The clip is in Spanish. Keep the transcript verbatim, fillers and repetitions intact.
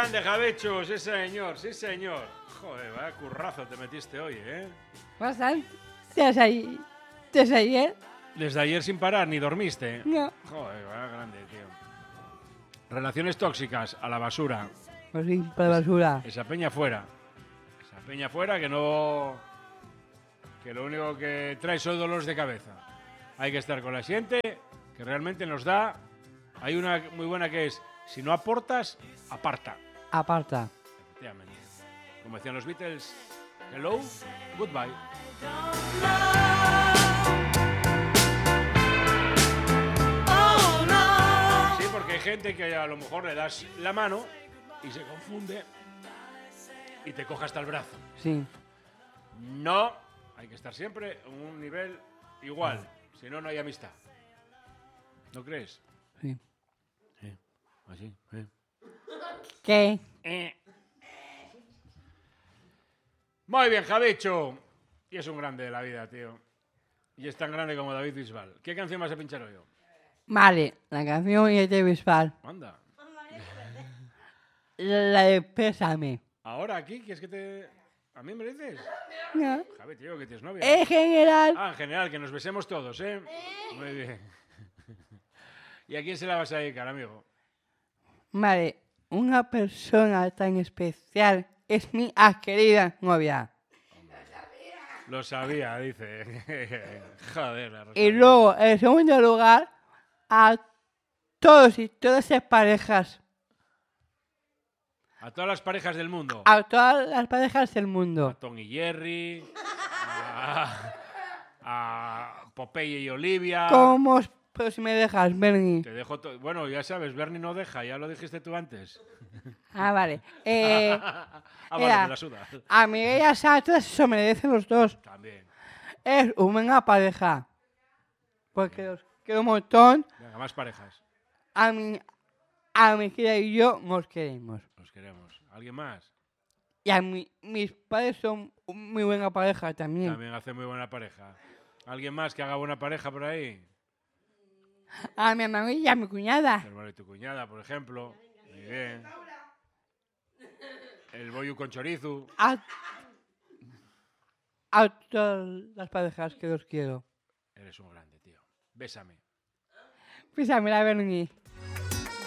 grande, Javecho! Sí, señor, sí, señor. Joder, vaya currazo te metiste hoy, ¿eh? Bastante. ¿Desde ahí? ¿Desde ayer? Desde ayer sin parar, ni dormiste. No. Joder, vaya grande, tío. Relaciones tóxicas, a la basura. Pues sí, para la basura. Esa peña fuera. Esa peña fuera que no... Que lo único que trae son dolores de cabeza. Hay que estar con la gente que realmente nos da... Hay una muy buena que es, si no aportas, aparta. Aparta. Efectivamente. Como decían los Beatles, hello, goodbye. Sí, porque hay gente que a lo mejor le das la mano y se confunde y te coge hasta el brazo. Sí. No, hay que estar siempre en un nivel igual, si no, no hay amistad. ¿No crees? Sí. Sí, así, sí. ¿Qué? Eh. Muy bien, Javicho. Y es un grande de la vida, tío. Y es tan grande como David Bisbal. ¿Qué canción vas a pinchar hoy? Vale, la canción es de Bisbal. Anda. La de Pésame. ¿Ahora aquí? ¿Quieres que te...? ¿A mí me dices? No. Javi, tío, que tienes novia. En general. Ah, en general, que nos besemos todos, ¿eh? Muy bien. ¿Y a quién se la vas a dedicar, amigo? Vale, una persona tan especial es mi querida novia. Lo sabía, dice. Joder, la Rosalía. Y luego, en segundo lugar, a todos y todas esas parejas. A todas las parejas del mundo. A todas las parejas del A mundo. Tom y Jerry. A, a Popeye y Olivia. ¿Cómo? Pero si me dejas, Bernie. Te dejo todo. Bueno, ya sabes, Bernie no deja, ya lo dijiste tú antes. Ah, vale. Eh, ah, vale, era, me la suda. a Miguel y a Satra se merecen los dos. También. Es una buena pareja. Porque los quiero un montón. Venga, más parejas. A mi, a mi querida y yo nos queremos. Los queremos. ¿Alguien más? Y a mi, mis padres son muy buena pareja también. También hace muy buena pareja. ¿Alguien más que haga buena pareja por ahí? A mi hermano y a mi cuñada. Tu hermano y tu cuñada, por ejemplo. Muy bien. El boyu con chorizo. A, a todas las parejas que los quiero. Eres un grande, tío. Bésame. Písame la Bernie.